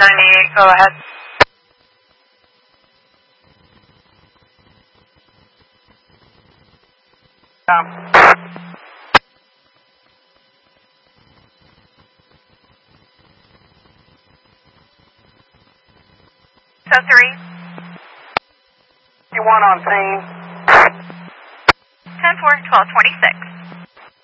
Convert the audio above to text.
98, go ahead. So 3. You want on scene? 10-4, 1226.